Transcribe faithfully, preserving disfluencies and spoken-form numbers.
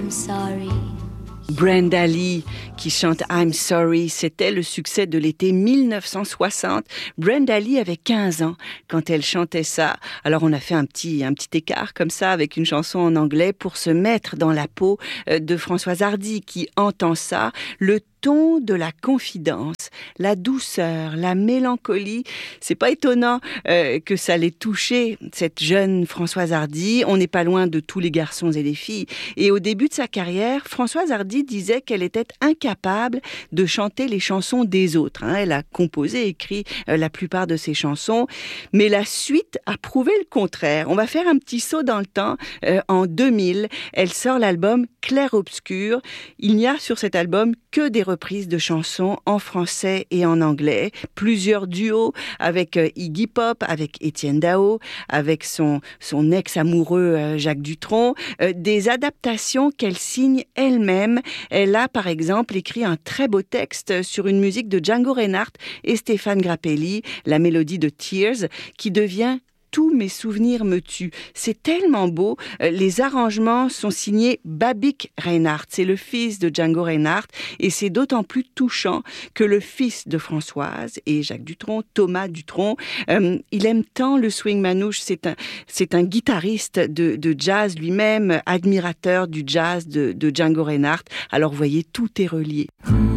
I'm sorry. Brenda Lee qui chante I'm Sorry, c'était le succès de l'été mille neuf cent soixante. Brenda Lee avait quinze ans quand elle chantait ça. Alors on a fait un petit, un petit écart comme ça avec une chanson en anglais pour se mettre dans la peau de Françoise Hardy qui entend ça. Le ton de la confidence, la douceur, la mélancolie. C'est pas étonnant euh, que ça l'ait touchée, cette jeune Françoise Hardy. On n'est pas loin de tous les garçons et les filles. Et au début de sa carrière, Françoise Hardy disait qu'elle était incapable de chanter les chansons des autres. Hein. Elle a composé et écrit euh, la plupart de ses chansons. Mais la suite a prouvé le contraire. On va faire un petit saut dans le temps. Euh, en deux mille, elle sort l'album Clair-Obscur. Il n'y a sur cet album que des reprises de chansons en français et en anglais, plusieurs duos avec euh, Iggy Pop, avec Étienne Dao, avec son, son ex-amoureux euh, Jacques Dutronc, euh, des adaptations qu'elle signe elle-même. Elle a par exemple écrit un très beau texte sur une musique de Django Reinhardt et Stéphane Grappelli, la mélodie de Tears, qui devient Tous mes souvenirs me tuent. C'est tellement beau. Les arrangements sont signés Babik Reinhardt. C'est le fils de Django Reinhardt. Et c'est d'autant plus touchant que le fils de Françoise et Jacques Dutronc, Thomas Dutronc, euh, il aime tant le swing manouche. C'est un, c'est un guitariste de, de jazz lui-même, admirateur du jazz de, de Django Reinhardt. Alors, vous voyez, tout est relié.